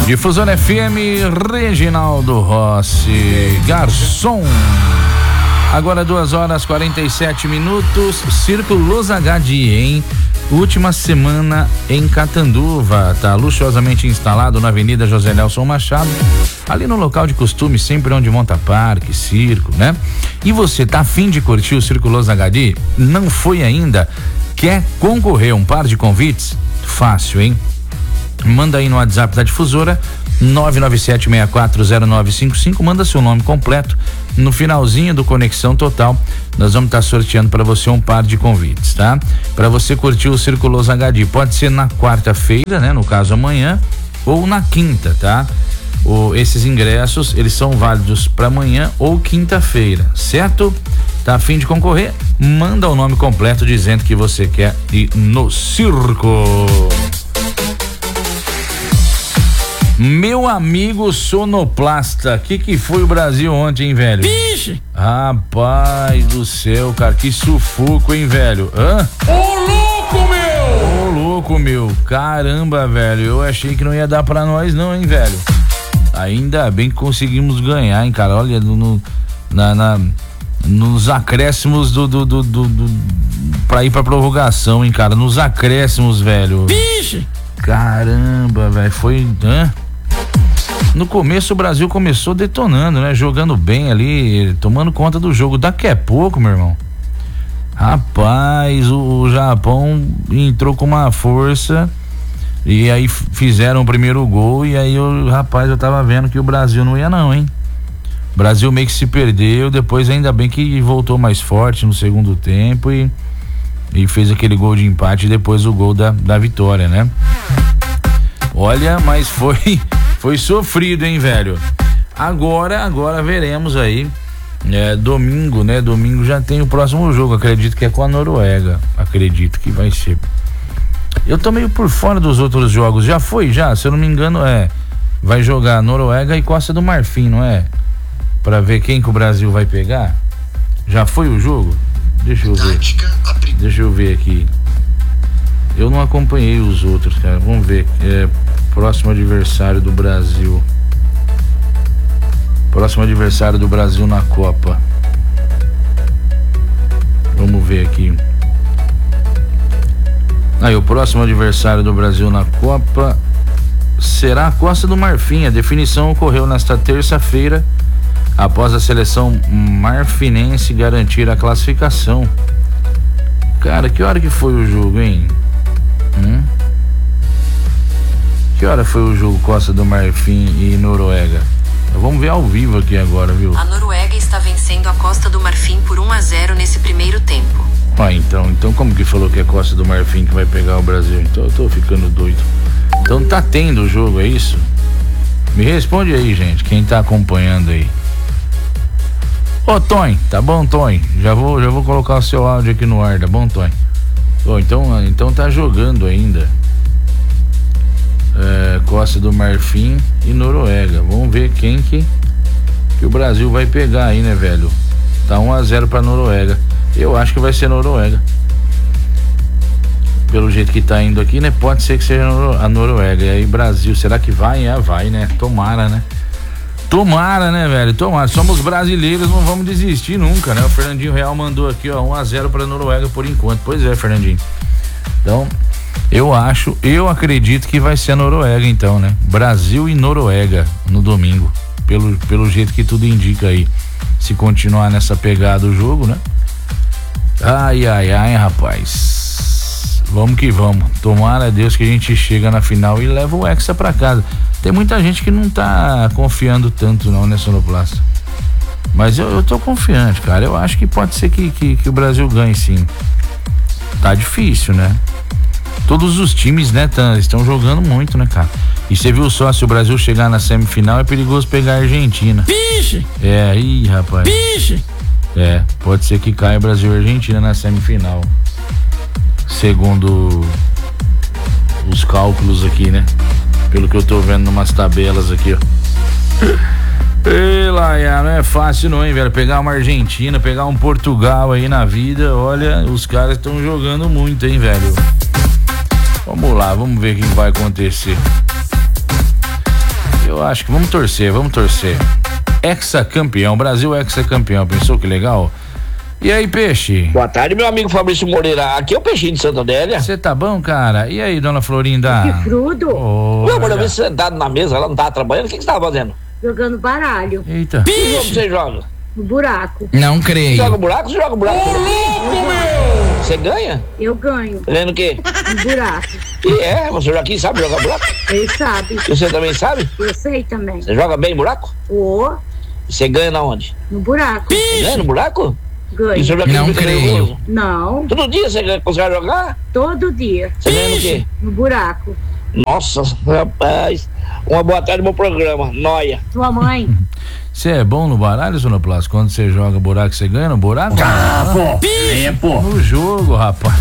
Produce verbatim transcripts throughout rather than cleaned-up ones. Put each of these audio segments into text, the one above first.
Difusora F M, Reginaldo Rossi, garçom. Agora duas horas quarenta e sete minutos. Círculo Los H D, hein? Última semana em Catanduva, tá luxuosamente instalado na Avenida José Nelson Machado, ali no local de costume, sempre onde monta parque, circo, né? E você tá afim de curtir o Círculo Los H D? Não foi ainda? Quer concorrer a um par de convites? Fácil, hein? Manda aí no WhatsApp da Difusora nove nove sete seis quatro zero nove cinco cinco, manda seu nome completo. No finalzinho do Conexão Total, nós vamos estar tá sorteando para você um par de convites, tá? Para você curtir o Círculo Los H D, pode ser na quarta-feira, né? No caso amanhã, ou na quinta, tá? O, esses ingressos, eles são válidos para amanhã ou quinta-feira, certo? Tá a fim de concorrer? Manda o nome completo dizendo que você quer ir no circo. Meu amigo sonoplasta, que que foi o Brasil ontem, hein, velho? Vixe! Rapaz do céu, cara, que sufoco, hein, velho? Hã? Ô louco, meu! Ô louco, meu, caramba, velho, eu achei que não ia dar pra nós não, hein, velho? Ainda bem que conseguimos ganhar, hein, cara, olha, no, na, na, nos acréscimos do, do, do, do, do pra ir pra prorrogação, hein, cara, nos acréscimos, velho. Vixe! Caramba, velho, foi... Hã? No começo o Brasil começou detonando, né? Jogando bem ali, tomando conta do jogo. Daqui a pouco, meu irmão, rapaz, o, o Japão entrou com uma força e aí fizeram o primeiro gol e aí eu, rapaz, eu tava vendo que o Brasil não ia não, hein? O Brasil meio que se perdeu, depois ainda bem que voltou mais forte no segundo tempo e, e fez aquele gol de empate e depois o gol da, da vitória, né? Olha, mas foi... Foi sofrido, hein, velho? Agora, agora veremos aí. É, domingo, né? Domingo já tem o próximo jogo. Acredito que é com a Noruega. Acredito que vai ser. Eu tô meio por fora dos outros jogos. Já foi, já? Se eu não me engano, é. Vai jogar Noruega e Costa do Marfim, não é? Pra ver quem que o Brasil vai pegar. Já foi o jogo? Deixa eu ver. Deixa eu ver aqui. Eu não acompanhei os outros, cara. Vamos ver. É. Próximo adversário do Brasil. Próximo adversário do Brasil na Copa. Vamos ver aqui. Aí, o próximo adversário do Brasil na Copa será a Costa do Marfim. A definição ocorreu nesta terça-feira, após a seleção marfinense garantir a classificação. Cara, que hora que foi o jogo, hein? Hum? Que hora foi o jogo Costa do Marfim e Noruega? Vamos ver ao vivo aqui agora, viu? A Noruega está vencendo a Costa do Marfim por um a zero nesse primeiro tempo. Ah, então, então como que falou que é Costa do Marfim que vai pegar o Brasil? Então eu tô ficando doido. Então tá tendo o jogo, é isso? Me responde aí, gente, quem tá acompanhando aí. Ô, Tonho, tá bom, Tonho? Já vou, já vou colocar o seu áudio aqui no ar, tá bom, Tonho? Ô, então, então tá jogando ainda. É, Costa do Marfim e Noruega. Vamos ver quem que, que o Brasil vai pegar aí, né, velho? Tá um a zero pra Noruega. Eu acho que vai ser Noruega. Pelo jeito que tá indo aqui, né? Pode ser que seja a Noruega. E aí, Brasil, será que vai? É, vai, né? Tomara, né? Tomara, né, velho? Tomara. Somos brasileiros, não vamos desistir nunca, né? O Fernandinho Real mandou aqui, ó, um a zero pra Noruega por enquanto. Pois é, Fernandinho. Então, eu acho, eu acredito que vai ser a Noruega então, né? Brasil e Noruega no domingo, pelo, pelo jeito que tudo indica aí. Se continuar nessa pegada do jogo, né? Ai, ai, ai, rapaz. Vamos que vamos. Tomara a Deus que a gente chega na final e leva o Hexa pra casa. Tem muita gente que não tá confiando tanto não, né, sonoplasta? Mas eu, eu tô confiante, cara. Eu acho que pode ser que, que, que o Brasil ganhe sim. Tá difícil, né? Todos os times, né, estão jogando muito, né, cara? E você viu só, se o Brasil chegar na semifinal, é perigoso pegar a Argentina. Vixe! É, aí, rapaz. Vixe! É, pode ser que caia Brasil e Argentina na semifinal. Segundo os cálculos aqui, né? Pelo que eu tô vendo numas tabelas aqui, ó. Ei, Laia, não é fácil não, hein, velho? Pegar uma Argentina, pegar um Portugal aí na vida, olha, os caras estão jogando muito, hein, velho? Vamos lá, vamos ver o que vai acontecer. Eu acho que vamos torcer, vamos torcer. Ex-campeão, Brasil ex-campeão, pensou que legal? E aí, Peixe? Boa tarde, meu amigo Fabrício Moreira. Aqui é o Peixinho de Santa Adélia. Você tá bom, cara? E aí, dona Florinda? Que frudo. Oh, meu amor, eu vi você sentado na mesa, ela não tava trabalhando, o que, que você tava fazendo? Jogando baralho. Eita. Que jogo você joga? No buraco. Não creio. Joga buraco? Você joga buraco? Ô, louco, meu! Você ganha? Eu ganho. Ganhando o quê? No buraco. E é, você aqui sabe jogar buraco? Ele sabe. E você também sabe? Eu sei também. Você joga bem buraco? Ô, E você ganha na onde? no buraco. Você ganha no buraco? E Ganho. você joga Não fica creio. nervoso? Não, Todo dia você ganha- consegue jogar? todo dia. Você ganha no quê? No buraco. Nossa, rapaz. Uma boa tarde, bom programa. Noia. Tua mãe. Você é bom no baralho, Sonoplast? Quando você joga buraco, você ganha no buraco? Ah, pô! É, pô! No jogo, rapaz.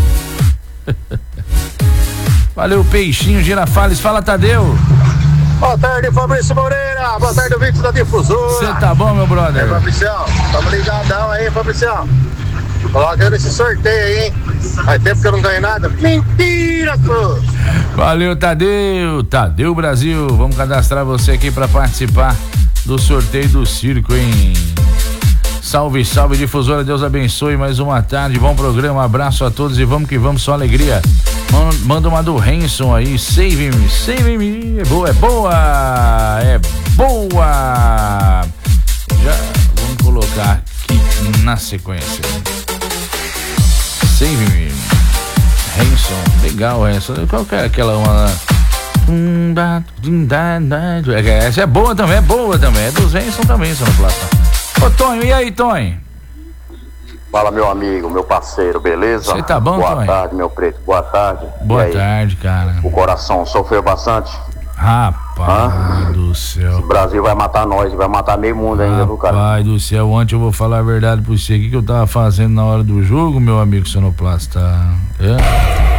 Valeu, Peixinho, Girafales. Fala, Tadeu. Boa tarde, Fabrício Moreira. Boa tarde, ouvintes da Difusora. Você tá bom, meu brother? É, Fabricião, tamo ligadão aí, Fabricião. Colocando esse sorteio aí, hein? Faz tempo que eu não ganhei nada. Mentira, pô! Valeu, Tadeu. Tadeu Brasil. Vamos cadastrar você aqui pra participar do sorteio do circo, hein? Salve, salve, Difusora. Deus abençoe. Mais uma tarde. Bom programa. Abraço a todos e vamos que vamos. Só alegria. Manda uma do Hanson aí. Save me, save me. É boa, é boa. É boa. Já vamos colocar aqui na sequência. Save me. Hanson. Legal, Hanson. Qual que é aquela uma? Essa é boa também, é boa também. É dos Hanson também, Sonoplasta. Ô, Tonho, e aí, Tonho? Fala, meu amigo, meu parceiro, beleza? Você tá bom, Boa Tonho? tarde, meu preto, boa tarde. Boa E aí, tarde, cara. o coração sofreu bastante? Rapaz Hã? do céu. O Brasil vai matar nós, vai matar meio mundo ainda, viu, cara? Rapaz do céu, ontem eu vou falar a verdade pra você. O que, que eu tava fazendo na hora do jogo, meu amigo Sonoplasta? É?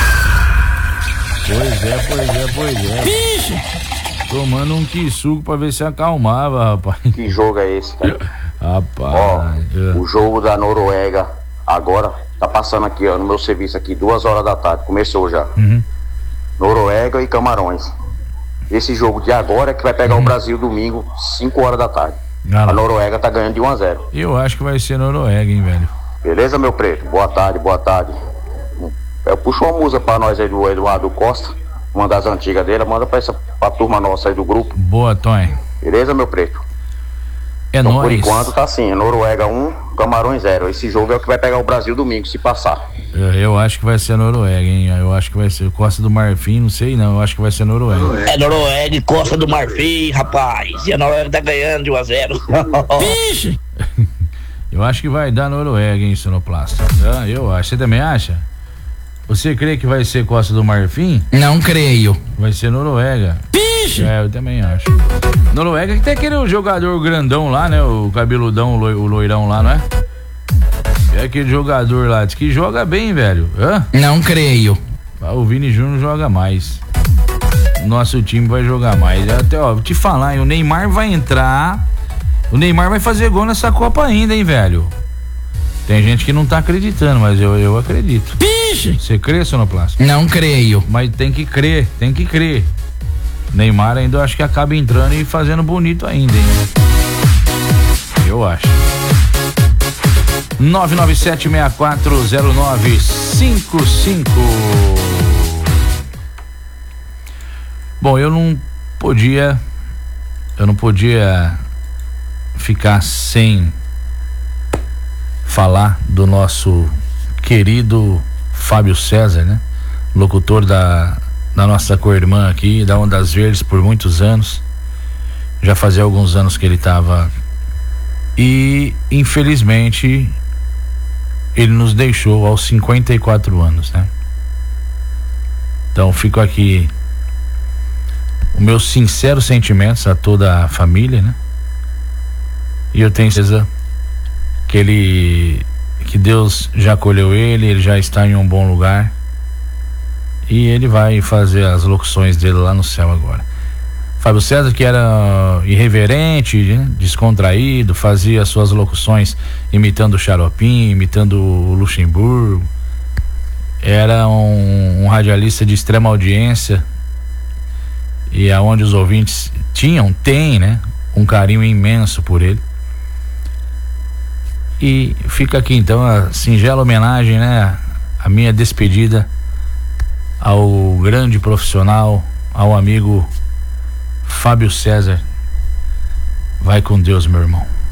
Pois é, pois é, pois é. Vixe! Tomando um quissuco pra ver se acalmava, rapaz. Que jogo é esse, cara? Rapaz. Ó, é. o jogo da Noruega agora tá passando aqui, ó, no meu serviço aqui, duas horas da tarde, começou já. Uhum. Noruega e Camarões. Esse jogo de agora é que vai pegar uhum. o Brasil domingo, cinco horas da tarde. Ah, A lá. Noruega tá ganhando de um a zero. Eu acho que vai ser Noruega, hein, velho. Beleza, meu preto? Boa tarde, boa tarde. Eu puxo uma música pra nós aí do Eduardo Costa, uma das antigas dele, manda pra essa pra turma nossa aí do grupo. Boa, Tonho. Beleza, meu preto? É Então, nóis. por enquanto tá assim, Noruega um, Camarões zero. Esse jogo é o que vai pegar o Brasil domingo, se passar. Eu, eu acho que vai ser Noruega, hein? Eu acho que vai ser Costa do Marfim, não sei não. Eu acho que vai ser Noruega. É Noruega e Costa do Marfim, rapaz. E a Noruega tá ganhando de um a zero. Vixe! Eu acho que vai dar Noruega, hein, Sonoplasta? Ah, eu acho. Você também acha? Você crê que vai ser Costa do Marfim? Não creio. Vai ser Noruega. Vixe! É, eu também acho. Noruega que tem aquele jogador grandão lá, né? O cabeludão, o loi- o loirão lá, não é? É aquele jogador lá, diz que joga bem, velho. Hã? Não creio. Ah, o Vini Júnior joga mais. Nosso time vai jogar mais. Até, ó, vou te falar, hein, o Neymar vai entrar. O Neymar vai fazer gol nessa Copa ainda, hein, velho? Tem gente que não tá acreditando, mas eu, eu acredito. Vixe! Você crê, Sonoplasta? Não creio. Mas tem que crer, tem que crer. Neymar ainda eu acho que acaba entrando e fazendo bonito ainda, hein? Eu acho. nove nove sete seis quatro zero nove cinco cinco. Bom, eu não podia eu não podia ficar sem falar do nosso querido Fábio César, né? Locutor da, da nossa co-irmã aqui, da Ondas Verdes por muitos anos. Já fazia alguns anos que ele estava. E, infelizmente, ele nos deixou aos cinquenta e quatro anos, né? Então, fico aqui os meus sinceros sentimentos a toda a família, né? E eu tenho certeza que ele, que Deus já acolheu ele, ele já está em um bom lugar e ele vai fazer as locuções dele lá no céu agora. Fábio César, que era irreverente, né? Descontraído, fazia suas locuções imitando o Xaropim, imitando o Luxemburgo, era um, um radialista de extrema audiência e aonde os ouvintes tinham, tem, né, um carinho imenso por ele. E fica aqui então a singela homenagem, né, a minha despedida ao grande profissional, ao amigo Fábio César. Vai com Deus, meu irmão.